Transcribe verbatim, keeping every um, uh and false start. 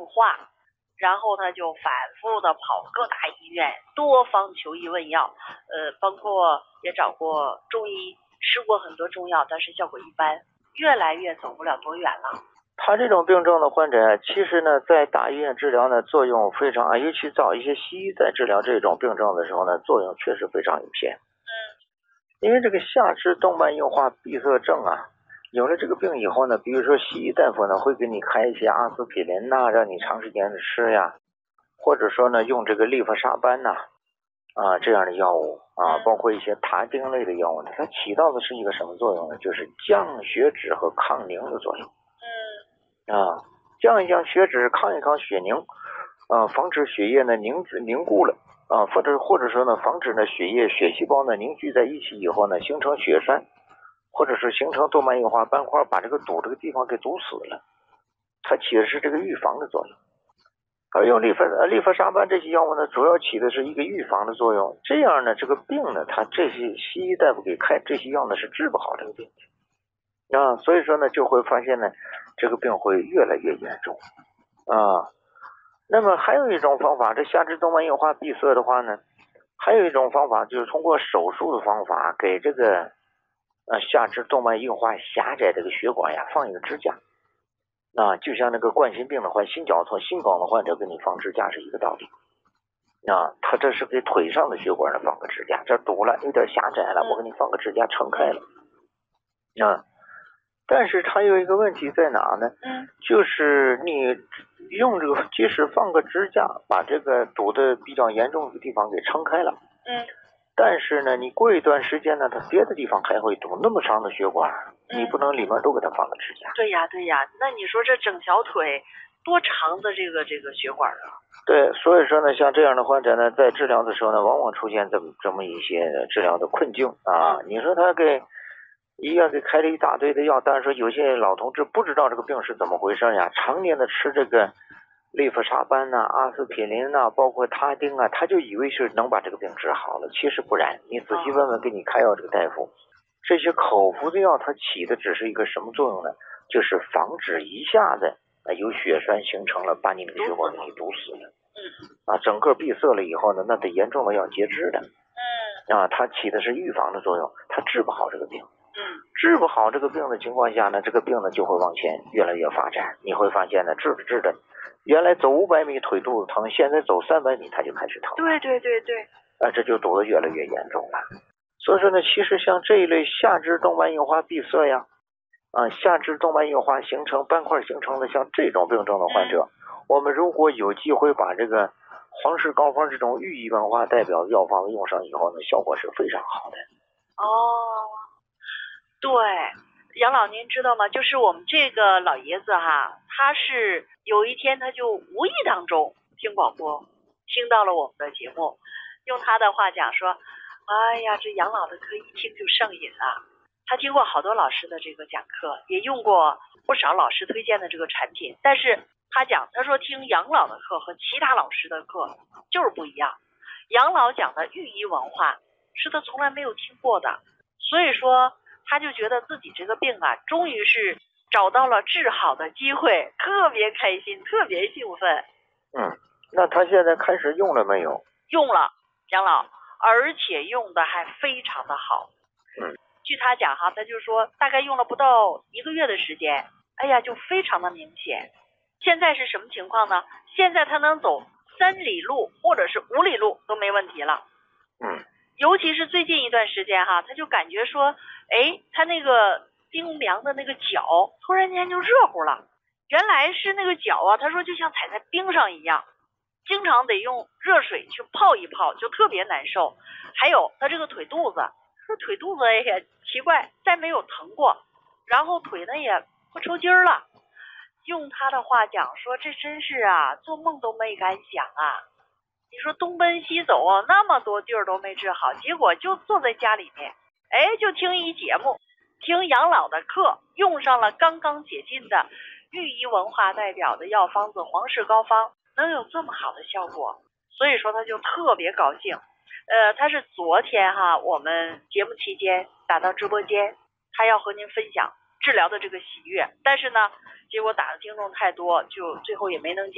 化，然后他就反复的跑各大医院，多方求医问药，呃，包括也找过中医，吃过很多中药，但是效果一般，越来越走不了多远了。 他这种病症的患者，其实呢，在大医院治疗呢，作用非常啊，尤其找一些西医在治疗这种病症的时候呢，作用确实非常有限。 嗯， 因为这个下肢动脉硬化闭塞症啊，有了这个病以后呢，比如说西医大夫呢会给你开一些阿司匹林呐、啊，让你长时间的吃呀，或者说呢用这个利佛沙班呐啊这样的药物啊，包括一些他汀类的药物呢，它起到的是一个什么作用呢？就是降血脂和抗凝的作用。啊，降一降血脂，抗一抗血凝，啊，防止血液呢凝凝固了，啊，或者或者说呢，防止呢血液血细胞呢凝聚在一起以后呢，形成血栓，或者是形成动脉硬化斑块，把这个堵这个地方给堵死了，它起的是这个预防的作用。而用利佛利佛沙班这些药物呢，主要起的是一个预防的作用。这样呢，这个病呢，它这些西医大夫给开这些药呢，是治不好这个病的。啊，所以说呢，就会发现呢，这个病会越来越严重啊。那么还有一种方法，这下肢动脉硬化闭塞的话呢，还有一种方法就是通过手术的方法给这个呃下肢动脉硬化狭窄这个血管呀放一个支架啊，就像那个冠心病的患心绞痛、心梗的患者给你放支架是一个道理啊。他这是给腿上的血管呢放个支架，这堵了有点狭窄了，我给你放个支架撑开了啊。但是它有一个问题在哪呢？ 嗯， 就是你用这个，即使放个支架，把这个堵得比较严重的地方给撑开了， 嗯， 但是呢，你过一段时间呢，它别的地方还会堵，那么长的血管， 嗯、 你不能里面都给它放个支架。 对呀，对呀，那你说这整条腿多长的这个这个血管啊？ 对，所以说呢，像这样的患者呢，在治疗的时候呢，往往出现这么这么一些治疗的困境啊。 嗯、 你说他给医院给开了一大堆的药，但是说有些老同志不知道这个病是怎么回事呀，常年的吃这个利佛沙班呐、阿司匹林呐、包括他汀啊，他就以为是能把这个病治好了，其实不然。你仔细问问给你开药这个大夫，这些口服的药它起的只是一个什么作用呢？就是防止一下子啊有血栓形成了，把你的血管给你堵死了。 嗯， 啊，整个闭塞了以后呢，那得严重的要截肢的。 嗯， 啊，它起的是预防的作用，它治不好这个病。 嗯， 治不好这个病的情况下呢，这个病呢就会往前越来越发展。你会发现呢，治着治着，原来走五百米腿肚子疼，现在走三百米它就开始疼。 对对对对。 啊，这就堵得越来越严重了。所以说呢，其实像这一类下肢动脉硬化闭塞呀，啊，下肢动脉硬化形成斑块形成的像这种病症的患者，嗯、我们如果有机会把这个黄氏膏方这种寓意文化代表的药方用上以后呢，效果是非常好的。 哦，对，杨老您知道吗？就是我们这个老爷子哈，他是有一天他就无意当中听广播，听到了我们的节目，用他的话讲说，哎呀，这杨老的课一听就上瘾了。他听过好多老师的这个讲课，也用过不少老师推荐的这个产品，但是他讲，他说听杨老的课和其他老师的课就是不一样。杨老讲的寓医文化是他从来没有听过的，所以说他就觉得自己这个病啊，终于是找到了治好的机会，特别开心，特别兴奋。 嗯，那他现在开始用了没有？ 用了，杨老，而且用的还非常的好。 嗯， 据他讲哈，他就说大概用了不到一个月的时间，哎呀，就非常的明显。现在是什么情况呢？现在他能走三里路或者是五里路都没问题了。 嗯， 尤其是最近一段时间哈，他就感觉说，哎，他那个冰凉的那个脚突然间就热乎了。原来是那个脚啊，他说就像踩在冰上一样，经常得用热水去泡一泡，就特别难受。还有他这个腿肚子，说腿肚子也奇怪，再没有疼过，然后腿呢也不抽筋了。用他的话讲说，这真是啊，做梦都没敢想啊。你说东奔西走啊，那么多地儿都没治好，结果就坐在家里面，哎，就听一节目，听杨老的课，用上了刚刚解禁的寓医文化代表的药方子黄氏膏方，能有这么好的效果，所以说他就特别高兴。呃，他是昨天哈，我们节目期间打到直播间，他要和您分享治疗的这个喜悦，但是呢，结果打的听众太多，就最后也没能接。